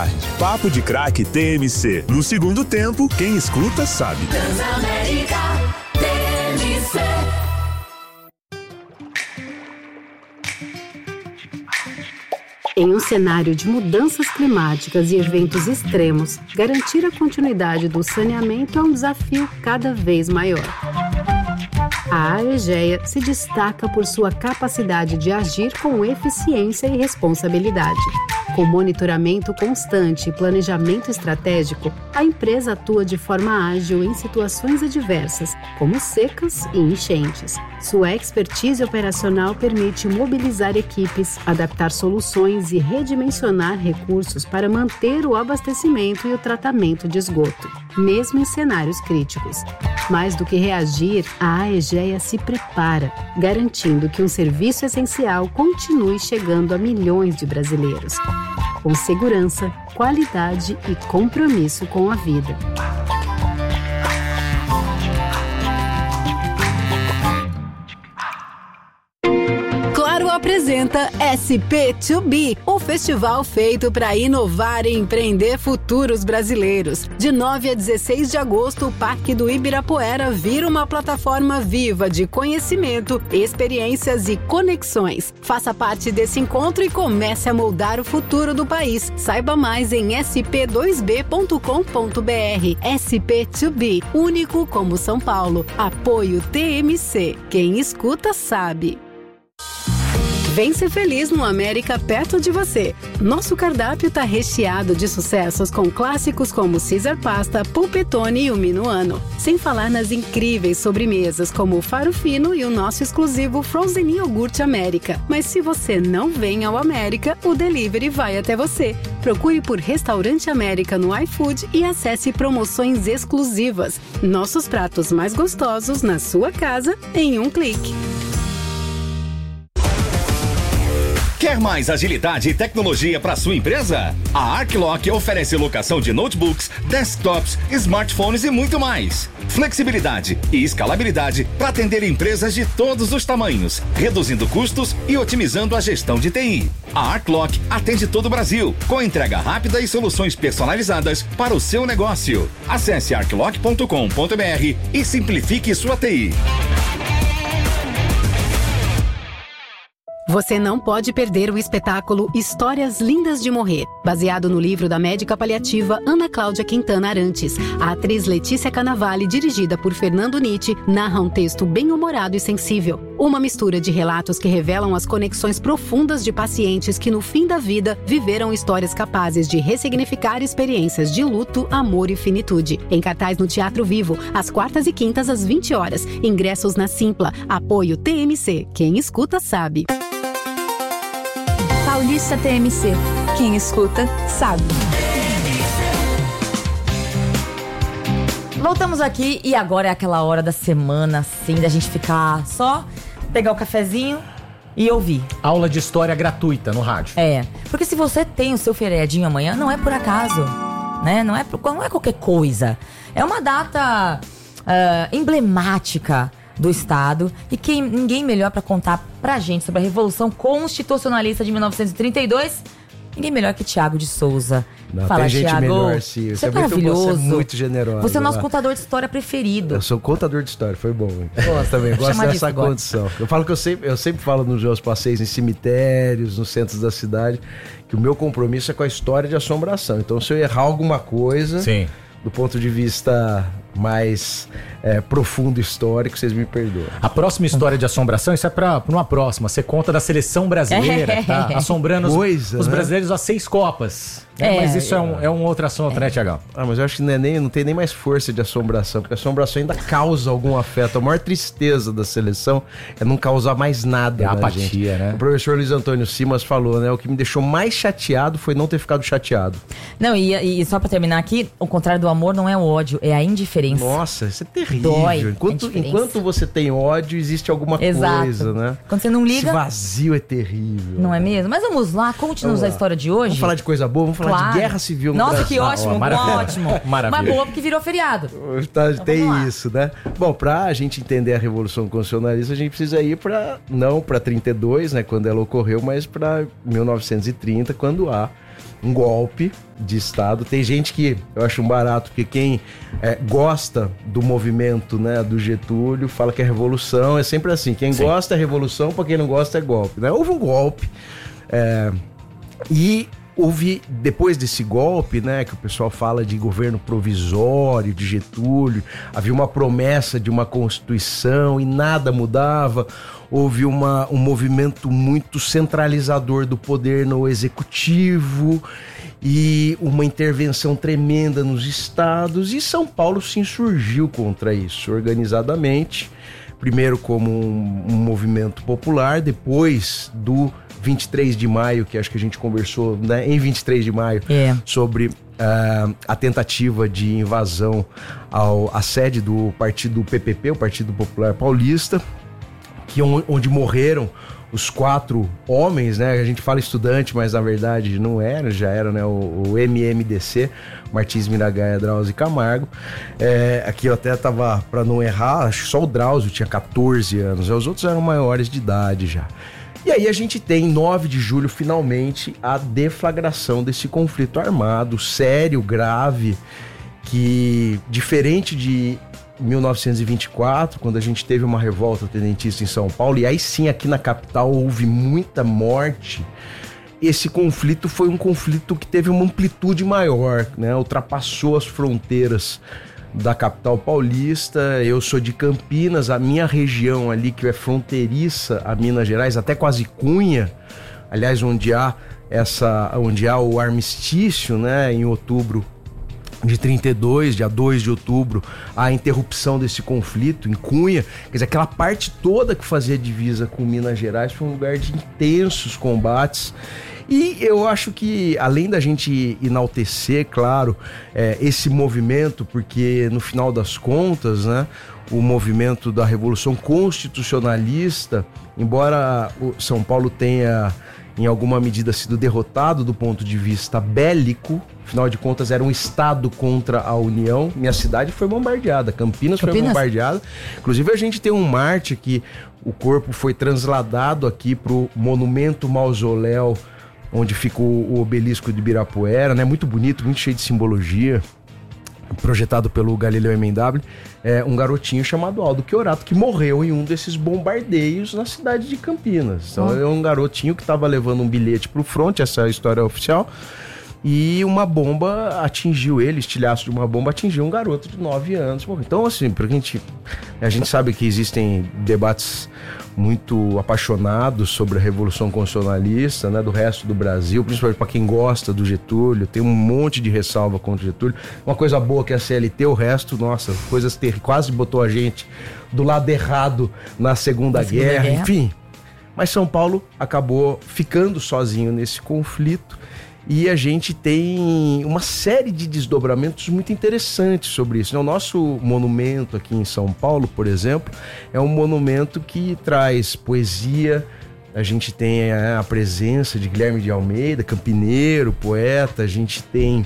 Papo de Craque TMC. No segundo tempo, quem escuta sabe. Transamérica TMC. Em um cenário de mudanças climáticas e eventos extremos, garantir a continuidade do saneamento é um desafio cada vez maior. A Aegea se destaca por sua capacidade de agir com eficiência e responsabilidade. Com monitoramento constante e planejamento estratégico, a empresa atua de forma ágil em situações adversas, como secas e enchentes. Sua expertise operacional permite mobilizar equipes, adaptar soluções e redimensionar recursos para manter o abastecimento e o tratamento de esgoto, mesmo em cenários críticos. Mais do que reagir, a Aegea se prepara, garantindo que um serviço essencial continue chegando a milhões de brasileiros, com segurança, qualidade e compromisso com a vida. Apresenta SP2B, um festival feito para inovar e empreender futuros brasileiros. De 9 a 16 de agosto, o Parque do Ibirapuera vira uma plataforma viva de conhecimento, experiências e conexões. Faça parte desse encontro e comece a moldar o futuro do país. Saiba mais em sp2b.com.br. SP2B, único como São Paulo. Apoio TMC. Quem escuta sabe. Vem ser feliz no América perto de você. Nosso cardápio está recheado de sucessos com clássicos como Caesar Pasta, Pulpetone e o Minuano. Sem falar nas incríveis sobremesas como o Faro Fino e o nosso exclusivo Frozen Iogurte América. Mas se você não vem ao América, o delivery vai até você. Procure por Restaurante América no iFood e acesse promoções exclusivas. Nossos pratos mais gostosos na sua casa em um clique. Quer mais agilidade e tecnologia para sua empresa? A Arclock oferece locação de notebooks, desktops, smartphones e muito mais. Flexibilidade e escalabilidade para atender empresas de todos os tamanhos, reduzindo custos e otimizando a gestão de TI. A Arclock atende todo o Brasil, com entrega rápida e soluções personalizadas para o seu negócio. Acesse arclock.com.br e simplifique sua TI. Você não pode perder o espetáculo Histórias Lindas de Morrer, baseado no livro da médica paliativa Ana Cláudia Quintana Arantes. A atriz Letícia Cannavale, dirigida por Fernando Nitti, narra um texto bem-humorado e sensível. Uma mistura de relatos que revelam as conexões profundas de pacientes que, no fim da vida, viveram histórias capazes de ressignificar experiências de luto, amor e finitude. Em cartaz no Teatro Vivo, às quartas e quintas, às 20 horas. Ingressos na Simpla. Apoio TMC. Quem escuta sabe. Paulista TMC. Quem escuta, sabe. Voltamos aqui e agora é aquela hora da semana, assim, da gente ficar só, pegar o cafezinho e ouvir. Aula de história gratuita no rádio. É, porque se você tem o seu feriadinho amanhã, não é por acaso, né? Não é qualquer coisa. É uma data emblemática do Estado e que ninguém melhor para contar pra gente sobre a Revolução Constitucionalista de 1932, ninguém melhor que Thiago de Souza. Não, fala, tem gente Thiago, melhor, sim. você é maravilhoso. Você é muito generoso. Você é o nosso contador de história preferido. Eu sou contador de história, foi bom. Eu também gosto dessa condição. Eu falo que eu sempre falo nos meus passeios em cemitérios, nos centros da cidade, que o meu compromisso é com a história de assombração. Então, se eu errar alguma coisa, sim, do ponto de vista mais profundo histórico, vocês me perdoam. A próxima história de assombração, isso é pra uma próxima. Você conta da seleção brasileira, tá? Assombrando os brasileiros a 6 Copas. Mas isso é um outro assunto, né, Tiagão? Mas eu acho que não tem nem mais força de assombração, porque a assombração ainda causa algum afeto. A maior tristeza da seleção é não causar mais nada. É a apatia, gente, né? O professor Luiz Antônio Simas falou, né? O que me deixou mais chateado foi não ter ficado chateado. Não, e só pra terminar aqui, o contrário do amor não é o ódio, é a indiferença. Nossa, isso é terrível. Dói. Enquanto você tem ódio, existe alguma coisa, né? Quando você não liga... Esse vazio é terrível. Não é mesmo? Mas vamos lá, conte-nos a história de hoje. Vamos falar de coisa boa, vamos falar de guerra civil no Brasil. Nossa, que ótimo, ótimo. Maravilha. Mas boa, porque virou feriado. Então, tem isso, né? Bom, pra gente entender a Revolução Constitucionalista, a gente precisa ir não pra 32, né, quando ela ocorreu, mas pra 1930, quando há um golpe de Estado. Tem gente que eu acho um barato, porque quem gosta do movimento, né, do Getúlio, fala que é revolução, é sempre assim, quem gosta é revolução, pra quem não gosta é golpe, né? Houve um golpe, e houve, depois desse golpe, né, que o pessoal fala de governo provisório, de Getúlio, havia uma promessa de uma Constituição e nada mudava. Houve um movimento muito centralizador do poder no executivo e uma intervenção tremenda nos estados, e São Paulo se insurgiu contra isso organizadamente, primeiro como um movimento popular, depois do 23 de maio, que acho que a gente conversou, né, em 23 de maio, sobre a tentativa de invasão à sede do partido PPP, o Partido Popular Paulista, onde morreram os 4 homens, né? A gente fala estudante, mas na verdade não era, já era, né? O MMDC, Martins Miragaia, Drauzio e Camargo. Aqui eu até tava, para não errar, acho que só o Drauzio tinha 14 anos, os outros eram maiores de idade já. E aí a gente tem, 9 de julho, finalmente, a deflagração desse conflito armado, sério, grave, que, diferente de 1924, quando a gente teve uma revolta tenentista em São Paulo, e aí sim aqui na capital houve muita morte, esse conflito foi um conflito que teve uma amplitude maior, né? Ultrapassou as fronteiras da capital paulista. Eu sou de Campinas, a minha região ali que é fronteiriça a Minas Gerais, até quase Cunha, aliás, onde há o armistício, né, em outubro de 32, dia 2 de outubro, a interrupção desse conflito em Cunha. Quer dizer, aquela parte toda que fazia divisa com Minas Gerais foi um lugar de intensos combates. E eu acho que, além da gente enaltecer, claro, esse movimento, porque no final das contas, né, o movimento da Revolução Constitucionalista, embora o São Paulo tenha, em alguma medida, sido derrotado do ponto de vista bélico, afinal de contas era um Estado contra a União, minha cidade foi bombardeada, Campinas foi bombardeada. Inclusive a gente tem um Marte que o corpo foi transladado aqui pro monumento mausoléu, onde fica o obelisco de Ibirapuera, né? Muito bonito, muito cheio de simbologia, projetado pelo Galileu MW, um garotinho chamado Aldo Chiorato, que morreu em um desses bombardeios na cidade de Campinas. Então é um garotinho que estava levando um bilhete pro front, essa é a história oficial, e uma bomba atingiu ele, estilhaço de uma bomba atingiu um garoto de 9 anos. Então, assim, porque a gente sabe que existem debates muito apaixonados sobre a Revolução Constitucionalista, né, do resto do Brasil, principalmente para quem gosta do Getúlio, tem um monte de ressalva contra o Getúlio. Uma coisa boa que é a CLT, o resto, nossa, coisas quase botou a gente do lado errado na Segunda Guerra, enfim. Mas São Paulo acabou ficando sozinho nesse conflito. E a gente tem uma série de desdobramentos muito interessantes sobre isso. O nosso monumento aqui em São Paulo, por exemplo, é um monumento que traz poesia. A gente tem a presença de Guilherme de Almeida, campineiro, poeta. A gente tem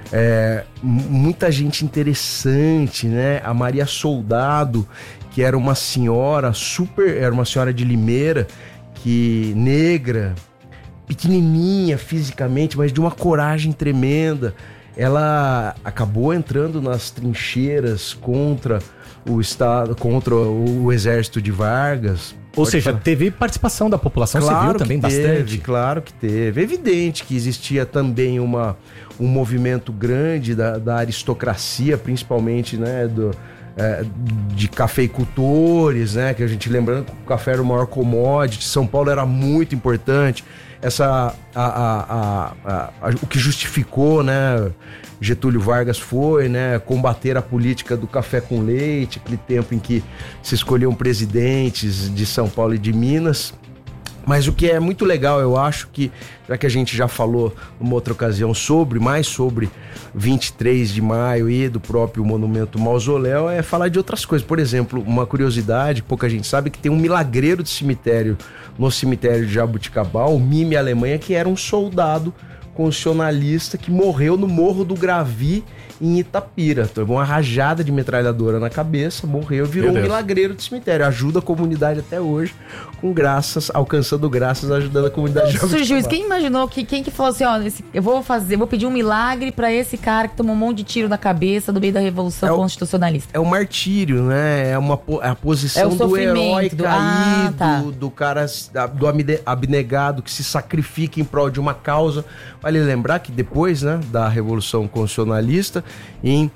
muita gente interessante, né? A Maria Soldado, que era uma senhora era uma senhora de Limeira, negra, pequenininha fisicamente, mas de uma coragem tremenda. Ela acabou entrando nas trincheiras contra o Estado, contra o exército de Vargas. Ou seja, teve participação da população civil também bastante. Claro que teve. É evidente que existia também um movimento grande da aristocracia, principalmente, né, de cafeicultores, né, que a gente, lembrando que o café era o maior commodity, São Paulo era muito importante. O que justificou, né, Getúlio Vargas foi, né, combater a política do café com leite, aquele tempo em que se escolhiam presidentes de São Paulo e de Minas. Mas o que é muito legal, eu acho que, já que a gente já falou numa outra ocasião mais sobre 23 de maio e do próprio Monumento Mausoléu, é falar de outras coisas. Por exemplo, uma curiosidade, pouca gente sabe, que tem um milagreiro de cemitério no cemitério de Jabuticabal, o Mime Alemanha, que era um soldado constitucionalista que morreu no Morro do Gravi, em Itapira. Tomou uma rajada de metralhadora na cabeça, morreu, virou um milagreiro de cemitério. Ajuda a comunidade até hoje, com graças, alcançando graças, ajudando a comunidade. Surgiu isso. Quem imaginou, quem que falou assim, ó, eu vou pedir um milagre pra esse cara que tomou um monte de tiro na cabeça no meio da Revolução Constitucionalista. É o martírio, né? É a posição do herói caído, do cara, do abnegado que se sacrifica em prol de uma causa. Vale lembrar que depois, né, da Revolução Constitucionalista, em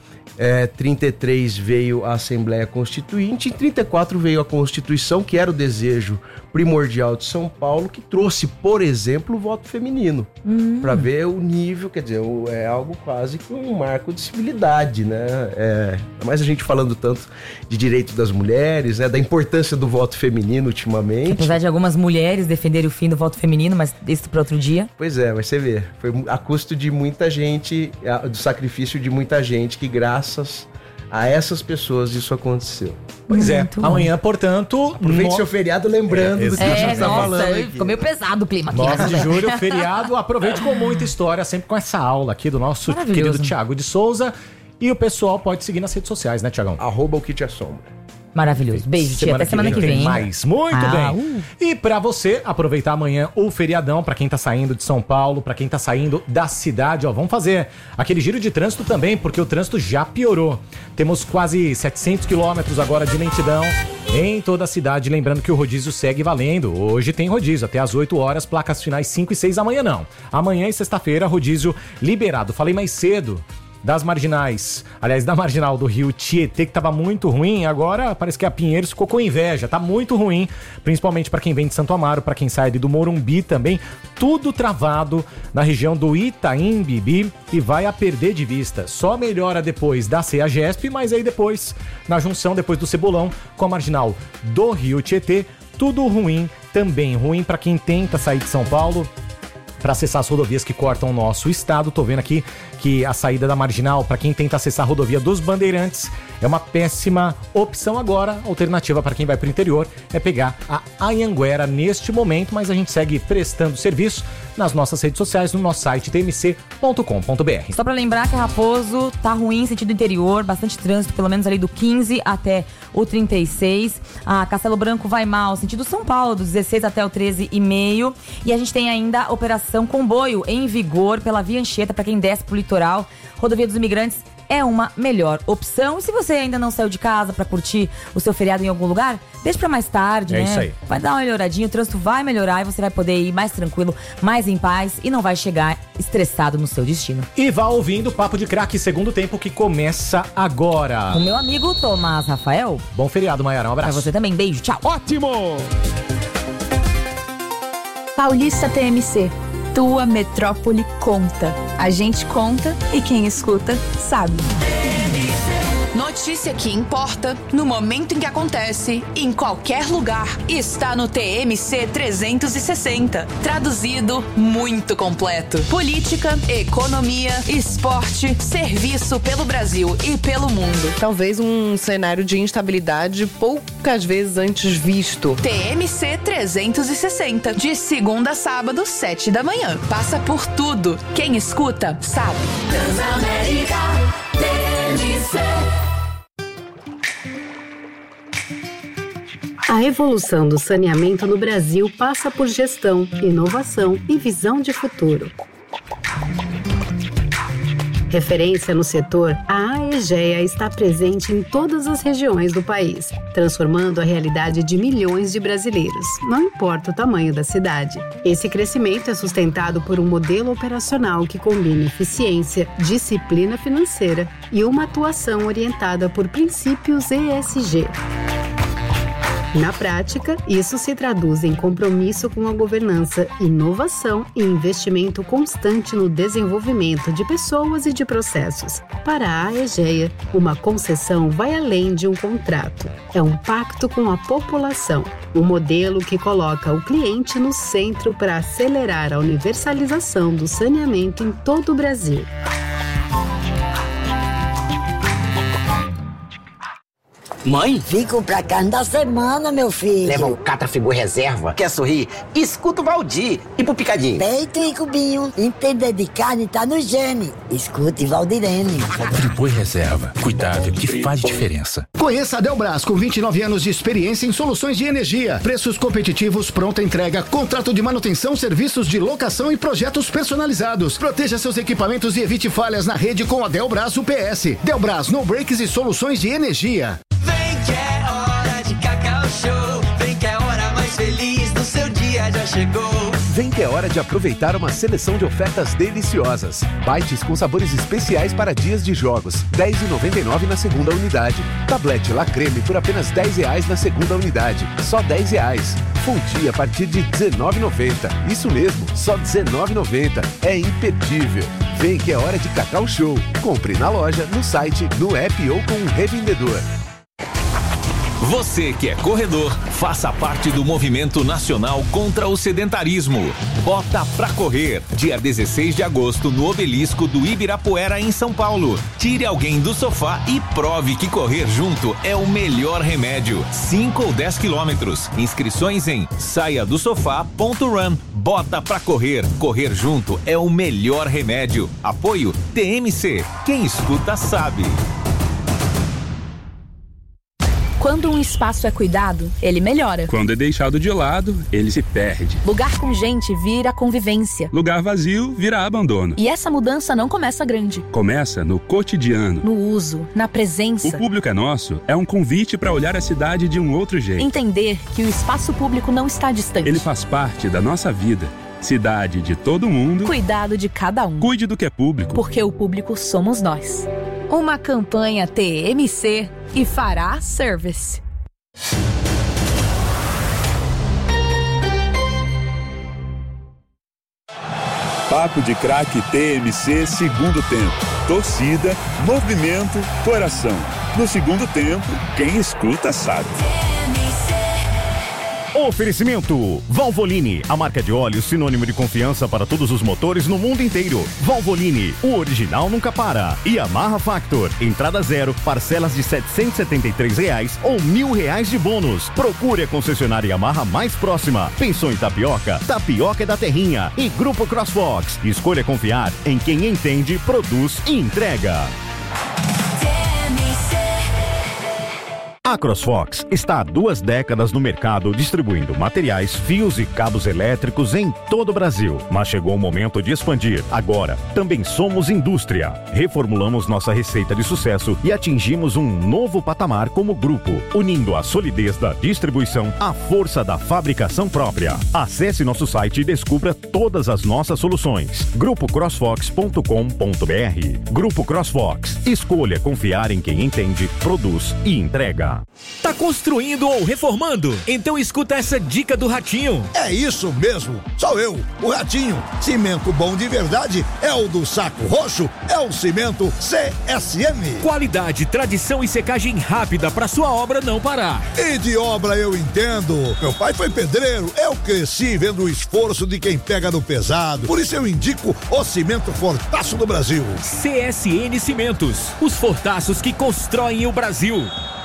33 veio a Assembleia Constituinte, em 34 veio a Constituição, que era o desejo primordial de São Paulo, que trouxe, por exemplo, o voto feminino. Para ver o nível, quer dizer, é algo quase que um marco de civilidade, né? Mas a gente falando tanto de direito das mulheres, né, da importância do voto feminino ultimamente. Apesar de algumas mulheres defenderem o fim do voto feminino, mas isso para outro dia. Pois é, mas você vê, foi a custo de muita gente, do sacrifício de muita gente, que graças a essas pessoas isso aconteceu. Pois muito amanhã, portanto... Aproveite seu feriado lembrando do que a gente está falando aqui. Ficou meio pesado o clima aqui. 9 de julho, feriado, aproveite com muita história, sempre com essa aula aqui do nosso querido Thiago de Souza. E o pessoal pode seguir nas redes sociais, né, Thiagão? @okitiasombra. Maravilhoso. Beijo, tia. Até semana que vem. Mais. Muito bem. E pra você aproveitar amanhã o feriadão, pra quem tá saindo de São Paulo, pra quem tá saindo da cidade, ó, vamos fazer aquele giro de trânsito também, porque o trânsito já piorou. Temos quase 700 quilômetros agora de lentidão em toda a cidade. Lembrando que o rodízio segue valendo. Hoje tem rodízio até às 8 horas, placas finais 5 e 6. Amanhã não. Amanhã e sexta-feira, rodízio liberado. Falei mais cedo das marginais, aliás, da marginal do Rio Tietê, que tava muito ruim, agora parece que a Pinheiros ficou com inveja, tá muito ruim, principalmente para quem vem de Santo Amaro, para quem sai do Morumbi também, tudo travado na região do Itaim Bibi e vai a perder de vista. Só melhora depois da CEAGESP, mas aí depois, na junção, depois do Cebolão, com a marginal do Rio Tietê, tudo ruim, também ruim para quem tenta sair de São Paulo para acessar as rodovias que cortam o nosso estado. Tô vendo aqui que a saída da marginal, para quem tenta acessar a rodovia dos Bandeirantes, é uma péssima opção agora. A alternativa para quem vai para o interior é pegar a Anhanguera neste momento, mas a gente segue prestando serviço nas nossas redes sociais, no nosso site tmc.com.br. Só para lembrar que a Raposo tá ruim em sentido interior, bastante trânsito, pelo menos ali do 15 até o 36. A Castelo Branco vai mal, sentido São Paulo, do 16 até o 13,5. E a gente tem ainda a Operação Comboio em vigor pela Via Anchieta, para quem desce pro litoral. Rodovia dos Imigrantes é uma melhor opção. E se você ainda não saiu de casa para curtir o seu feriado em algum lugar, deixa para mais tarde, né? Isso aí. Vai dar uma melhoradinha, o trânsito vai melhorar e você vai poder ir mais tranquilo, mais em paz e não vai chegar estressado no seu destino. E vá ouvindo o Papo de Craque, segundo tempo, que começa agora. O meu amigo Tomás Rafael. Bom feriado, Maiara. Um abraço. Pra você também. Beijo. Tchau. Ótimo! Paulista TMC. Tua metrópole conta. A gente conta e quem escuta sabe. Notícia que importa, no momento em que acontece, em qualquer lugar, está no TMC 360. Traduzido, muito completo. Política, economia, esporte, serviço pelo Brasil e pelo mundo. Talvez um cenário de instabilidade poucas vezes antes visto. TMC 360, de segunda a sábado, 7 da manhã. Passa por tudo. Quem escuta, sabe. Transamérica TMC. A evolução do saneamento no Brasil passa por gestão, inovação e visão de futuro. Referência no setor, a AEGEA está presente em todas as regiões do país, transformando a realidade de milhões de brasileiros, não importa o tamanho da cidade. Esse crescimento é sustentado por um modelo operacional que combina eficiência, disciplina financeira e uma atuação orientada por princípios ESG. Na prática, isso se traduz em compromisso com a governança, inovação e investimento constante no desenvolvimento de pessoas e de processos. Para a AEGEA, uma concessão vai além de um contrato. É um pacto com a população, um modelo que coloca o cliente no centro para acelerar a universalização do saneamento em todo o Brasil. Mãe? Fico pra carne da semana, meu filho. Leva um Catrafigu reserva. Quer sorrir? Escuta o Valdir. E pro picadinho? Peito e cubinho. Entender de carne tá no gene. Escute Valdirene. Friboi reserva. Cuidado que faz diferença. Conheça a Delbras, com 29 anos de experiência em soluções de energia. Preços competitivos, pronta entrega, contrato de manutenção, serviços de locação e projetos personalizados. Proteja seus equipamentos e evite falhas na rede com a Delbras UPS. Delbras, no breaks e soluções de energia. Vem que é hora de Cacau Show. Vem que é a hora mais feliz do seu dia já chegou. Vem que é hora de aproveitar uma seleção de ofertas deliciosas. Bites com sabores especiais para dias de jogos. R$10,99 na segunda unidade. Tablete La Creme por apenas R$10 na segunda unidade. Só R$10. Fonte a partir de R$19,90. Isso mesmo, só R$19,90. É imperdível. Vem que é hora de Cacau Show. Compre na loja, no site, no app ou com um revendedor. Você que é corredor, faça parte do movimento nacional contra o sedentarismo. Bota pra correr, dia 16 de agosto no Obelisco do Ibirapuera, em São Paulo. Tire alguém do sofá e prove que correr junto é o melhor remédio. 5 ou 10 quilômetros. Inscrições em saiadosofá.run. Bota pra correr. Correr junto é o melhor remédio. Apoio TMC. Quem escuta sabe. Quando um espaço é cuidado, ele melhora. Quando é deixado de lado, ele se perde. Lugar com gente vira convivência. Lugar vazio vira abandono. E essa mudança não começa grande. Começa no cotidiano. No uso, na presença. O Público é Nosso é um convite para olhar a cidade de um outro jeito. Entender que o espaço público não está distante. Ele faz parte da nossa vida. Cidade de todo mundo. Cuidado de cada um. Cuide do que é público. Porque o público somos nós. Uma campanha TMC e Fará Service. Papo de Craque TMC, segundo tempo. Torcida, movimento, coração. No segundo tempo, quem escuta sabe. Oferecimento Valvoline, a marca de óleo sinônimo de confiança para todos os motores no mundo inteiro. Valvoline, o original nunca para. E Yamaha Factor, entrada zero, parcelas de R$773 ou R$1.000 de bônus. Procure a concessionária Yamaha mais próxima. Pensou em tapioca? Tapioca é da Terrinha. E Grupo CrossFox, escolha confiar em quem entende, produz e entrega. A CrossFox está há 2 décadas no mercado distribuindo materiais, fios e cabos elétricos em todo o Brasil. Mas chegou o momento de expandir. Agora, também somos indústria. Reformulamos nossa receita de sucesso e atingimos um novo patamar como grupo, unindo a solidez da distribuição à força da fabricação própria. Acesse nosso site e descubra todas as nossas soluções. grupocrossfox.com.br. Grupo CrossFox. Escolha confiar em quem entende, produz e entrega. Tá construindo ou reformando? Então escuta essa dica do Ratinho. É isso mesmo, sou eu, o Ratinho. Cimento bom de verdade é o do Saco Roxo, é o cimento CSM. Qualidade, tradição e secagem rápida para sua obra não parar. E de obra eu entendo. Meu pai foi pedreiro, eu cresci vendo o esforço de quem pega no pesado. Por isso eu indico o cimento Fortaço do Brasil. CSN Cimentos, os fortaços que constroem o Brasil.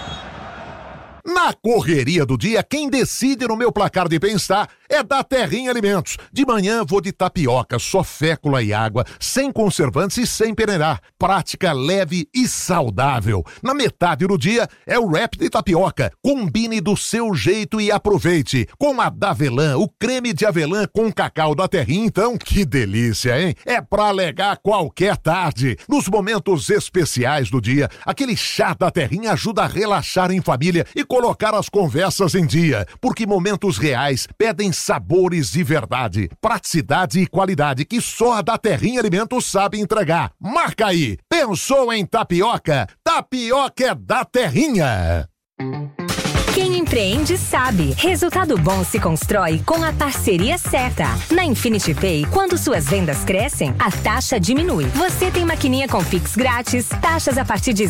Na correria do dia, quem decide no meu placar de bem-estar é da Terrinha Alimentos. De manhã vou de tapioca, só fécula e água, sem conservantes e sem peneirar. Prática, leve e saudável. Na metade do dia é o wrap de tapioca. Combine do seu jeito e aproveite. Com a Davelã, o creme de avelã com cacau da Terrinha, então, que delícia, hein? É pra alegar qualquer tarde. Nos momentos especiais do dia, aquele chá da Terrinha ajuda a relaxar em família e colocar as conversas em dia, porque momentos reais pedem sabores de verdade, praticidade e qualidade que só a da Terrinha Alimentos sabe entregar. Marca aí! Pensou em tapioca? Tapioca é da Terrinha! Quem empreende sabe. Resultado bom se constrói com a parceria certa. Na Infinity Pay, quando suas vendas crescem, a taxa diminui. Você tem maquininha com Pix grátis, taxas a partir de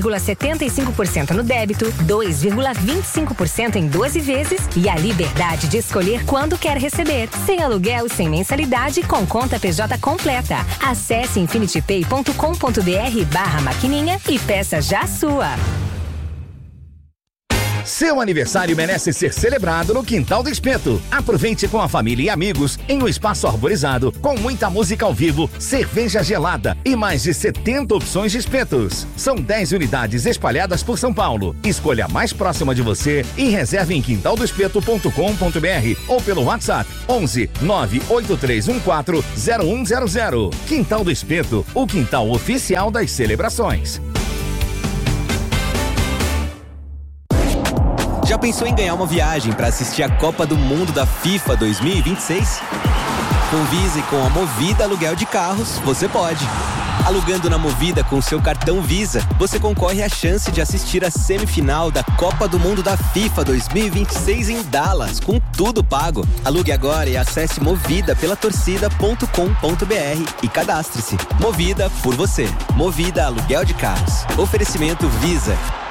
0,75% no débito, 2,25% em 12 vezes e a liberdade de escolher quando quer receber. Sem aluguel, sem mensalidade, com conta PJ completa. Acesse infinitypay.com.br/maquininha e peça já a sua. Seu aniversário merece ser celebrado no Quintal do Espeto. Aproveite com a família e amigos em um espaço arborizado, com muita música ao vivo, cerveja gelada e mais de 70 opções de espetos. São 10 unidades espalhadas por São Paulo. Escolha a mais próxima de você e reserve em quintaldoespeto.com.br ou pelo WhatsApp 11 98314 0100. Quintal do Espeto, o quintal oficial das celebrações. Já pensou em ganhar uma viagem para assistir a Copa do Mundo da FIFA 2026? Com Visa e com a Movida Aluguel de Carros, você pode. Alugando na Movida com seu cartão Visa, você concorre à chance de assistir a semifinal da Copa do Mundo da FIFA 2026 em Dallas, com tudo pago. Alugue agora e acesse movida.torcida.com.br e cadastre-se. Movida por você. Movida Aluguel de Carros. Oferecimento Visa.